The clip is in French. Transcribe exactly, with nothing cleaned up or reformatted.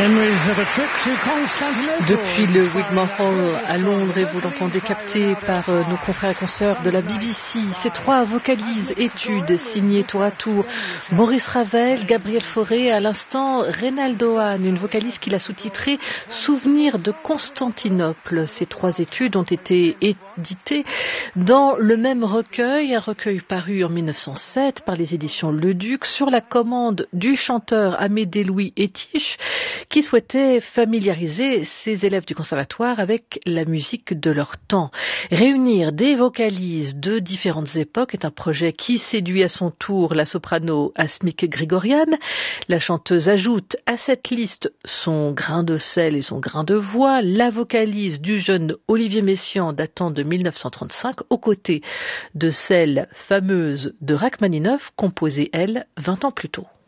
Depuis le Wigmore Hall à Londres, et vous l'entendez capté par nos confrères et consoeurs de la B B C, ces trois vocalises études signées tour à tour Maurice Ravel, Gabriel Fauré, à l'instant Reynaldo Hahn, une vocalise qu'il a sous-titrée Souvenirs de Constantinople. Ces trois études ont été éditées dans le même recueil, un recueil paru en mille neuf cent sept par les éditions Le Duc sur la commande du chanteur Amédée Louis Etich, qui souhaitait familiariser ses élèves du conservatoire avec la musique de leur temps. Réunir des vocalises de différentes époques est un projet qui séduit à son tour la soprano Asmik Grigorian. La chanteuse ajoute à cette liste son grain de sel et son grain de voix, la vocalise du jeune Olivier Messiaen datant de mille neuf cent trente-cinq, aux côtés de celle fameuse de Rachmaninoff, composée elle vingt ans plus tôt.